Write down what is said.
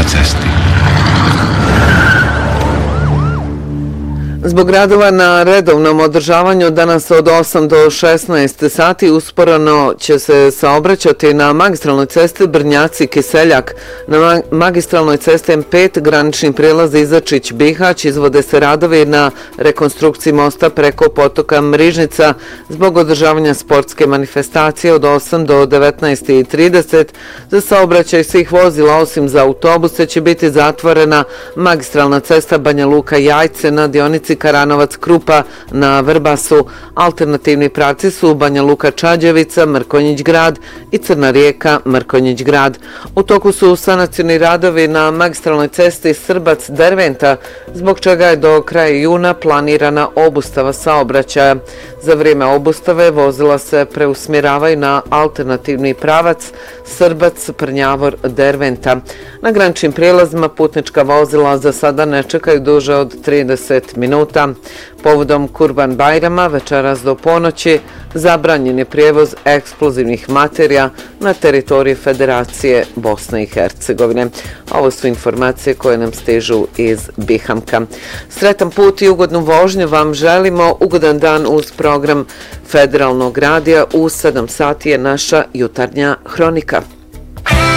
na cesti. Zbog radova na redovnom održavanju danas od 8 do 16 sati usporeno će se saobraćati na magistralnoj cesti Brnjaci-Kiseljak. Na magistralnoj cesti M5 granični prijelaz Izačić-Bihać izvode se radovi na rekonstrukciji mosta preko potoka Mrižnica zbog održavanja sportske manifestacije od 8 do 19:30. Za saobraćaj svih vozila osim za autobuse će biti zatvorena magistralna cesta Banja Luka-Jajce na dionici Karanovac-Krupa na Vrbasu. Alternativni pravci su Banja Luka-Čađevica, Mrkonjić grad i Crna Rijeka, Mrkonjić grad. U toku su sanacioni radovi na magistralnoj cesti Srbac-Derventa, zbog čega je do kraja juna planirana obustava saobraćaja. Za vrijeme obustave vozila se preusmjeravaju na alternativni pravac Srbac-Prnjavor-Derventa. Na graničnim prijelazima putnička vozila za sada ne čekaju duže od 30 minuta. Povodom Kurban Bajrama večeras do ponoći zabranjen je prijevoz eksplozivnih materija na teritoriji Federacije Bosne i Hercegovine. Ovo su informacije koje nam stižu iz Bihamka. Sretan put i ugodnu vožnju vam želimo. Ugodan dan uz program Federalnog radija. U 7 sati je naša jutarnja hronika.